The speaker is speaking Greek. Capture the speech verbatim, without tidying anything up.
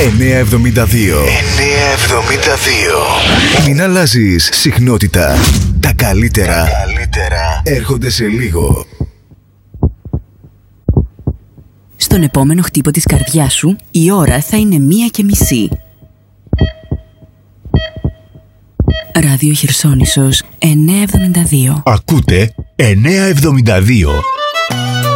εννιακόσια εβδομήντα δύο. εννιακόσια εβδομήντα δύο. Μην αλλάζεις συχνότητα. Τα καλύτερα, Τα καλύτερα έρχονται σε λίγο. Στον επόμενο χτύπο της καρδιάς σου, η ώρα θα είναι μία και μισή. Ράδιο Χερσόνησος εννιακόσια εβδομήντα δύο. Ακούτε εννιακόσια εβδομήντα δύο.